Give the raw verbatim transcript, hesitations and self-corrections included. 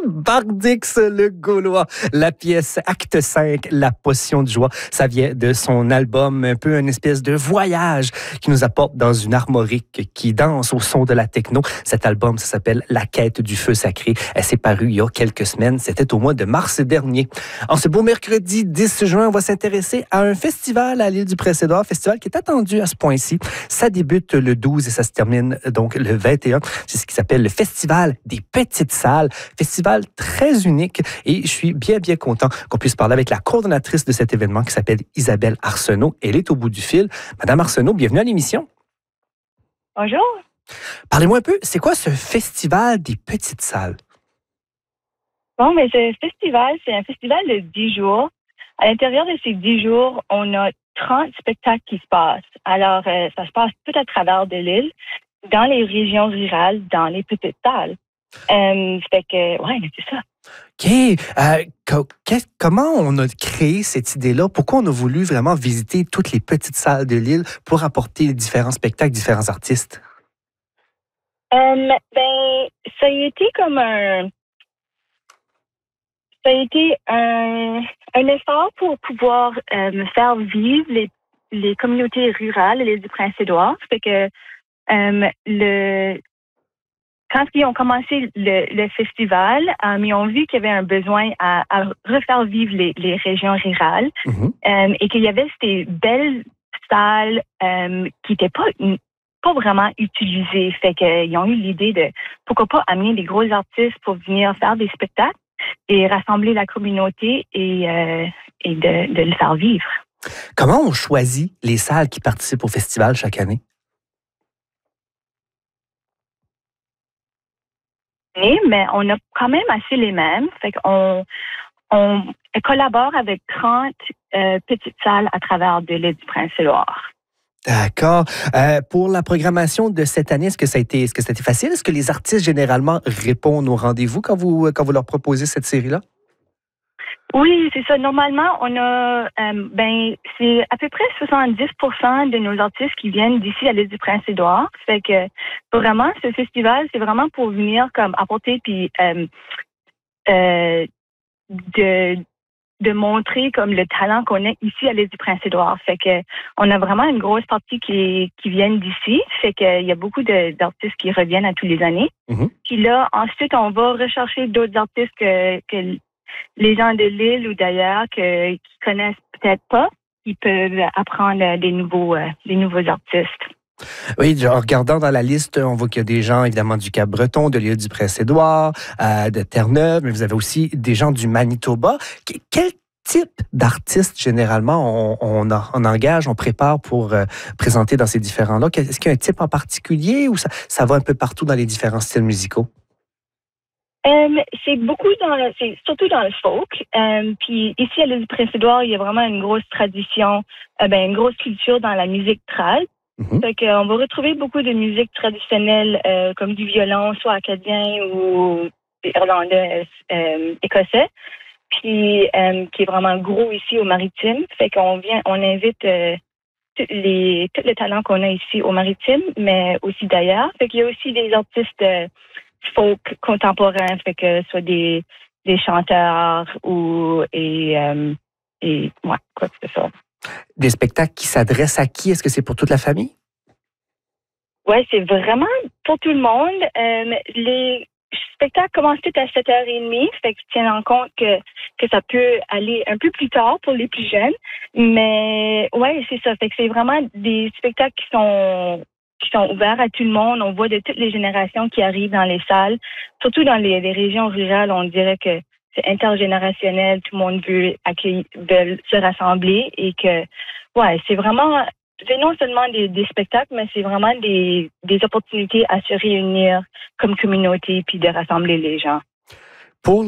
Bardix le Gaulois, la pièce Acte cinq, La potion de joie. Ça vient de son album, un peu une espèce de voyage qui nous apporte dans une armorique qui danse au son de la techno. Cet album, ça s'appelle La quête du feu sacré. Elle s'est parue il y a quelques semaines. C'était au mois de mars dernier. En ce beau mercredi dix juin, on va s'intéresser à un festival à l'île du Prince-Édouard, festival qui est attendu à ce point-ci. Ça débute le douze et ça se termine donc le vingt et un. C'est ce qui s'appelle le Festival des petites salles. Festival très unique et je suis bien, bien content qu'on puisse parler avec la coordonnatrice de cet événement qui s'appelle Isabelle Arsenault. Elle est au bout du fil. Madame Arsenault, bienvenue à l'émission. Bonjour. Parlez-moi un peu, c'est quoi ce Festival des petites salles? Bon, mais ce festival, c'est un festival de dix jours. À l'intérieur de ces dix jours, on a trente spectacles qui se passent. Alors, euh, ça se passe tout à travers de l'île, dans les régions rurales, dans les petites salles. Euh, fait que, ouais, c'est ça. OK. Euh, co- qu'est- comment on a créé cette idée-là? Pourquoi on a voulu vraiment visiter toutes les petites salles de l'île pour apporter différents spectacles, différents artistes? Euh, ben, ça a été comme un... Ça a été un, un effort pour pouvoir euh, faire vivre les, les communautés rurales de l'île du Prince-Édouard. Fait que euh, le... Quand ils ont commencé le, le festival, euh, ils ont vu qu'il y avait un besoin à, à refaire vivre les, les régions rurales Mm-hmm. euh, et qu'il y avait ces belles salles euh, qui n'étaient pas, pas vraiment utilisées. Fait qu'ils ont eu l'idée de pourquoi pas amener des gros artistes pour venir faire des spectacles et rassembler la communauté et, euh, et de, de le faire vivre. Comment on choisit les salles qui participent au festival chaque année? Mais on a quand même assez les mêmes. Fait qu'on on collabore avec trente euh, petites salles à travers de l'île du Prince-Édouard. D'accord. Euh, pour la programmation de cette année, est-ce que ça a été, est-ce que ça a été facile? Est-ce que les artistes généralement répondent aux rendez-vous quand vous, quand vous leur proposez cette série-là? Oui, c'est ça. Normalement, on a, euh, ben, c'est à peu près soixante-dix pour cent de nos artistes qui viennent d'ici à l'île du Prince-Édouard. Fait que vraiment, ce festival, c'est vraiment pour venir comme apporter puis euh, euh, de de montrer comme le talent qu'on a ici à l'île du Prince-Édouard. Fait que on a vraiment une grosse partie qui qui viennent d'ici. Fait que il y a beaucoup de, d'artistes qui reviennent à tous les années. Mm-hmm. Puis là, ensuite, on va rechercher d'autres artistes que que les gens de l'île ou d'ailleurs que, qui connaissent peut-être pas, ils peuvent apprendre des nouveaux, euh, des nouveaux artistes. Oui, en regardant dans la liste, on voit qu'il y a des gens, évidemment, du Cap-Breton, de l'île du Prince-Édouard, euh, de Terre-Neuve, mais vous avez aussi des gens du Manitoba. Qu- quel type d'artistes, généralement, on, on, on engage, on prépare pour euh, présenter dans ces différents-là? Est-ce qu'il y a un type en particulier ou ça, ça va un peu partout dans les différents styles musicaux? Euh, c'est beaucoup dans le, c'est surtout dans le folk. Euh, puis ici à l'île du Prince-Édouard, il y a vraiment une grosse tradition, euh, ben une grosse culture dans la musique trad. Mm-hmm. Fait qu'on va retrouver beaucoup de musique traditionnelle euh, comme du violon, soit acadien ou irlandais, euh, écossais. Puis euh, qui est vraiment gros ici au Maritime. Fait qu'on vient, on invite euh, tous les tous les talents qu'on a ici au Maritime, mais aussi d'ailleurs. Fait qu'il y a aussi des artistes euh, folk contemporains, fait que ce soit des, des chanteurs ou et, euh, et ouais, quoi que ce soit. Des spectacles qui s'adressent à qui? Est-ce que c'est pour toute la famille? Oui, c'est vraiment pour tout le monde. Euh, les spectacles commencent tous à sept heures trente, fait que je tiens en compte que, que ça peut aller un peu plus tard pour les plus jeunes. Mais ouais, c'est ça. Fait que c'est vraiment des spectacles qui sont qui sont ouverts à tout le monde. On voit de toutes les générations qui arrivent dans les salles. Surtout dans les, les régions rurales, on dirait que c'est intergénérationnel. Tout le monde veut accueillir, veut se rassembler et que, ouais, c'est vraiment, c'est non seulement des, des spectacles, mais c'est vraiment des, des opportunités à se réunir comme communauté puis de rassembler les gens. Pour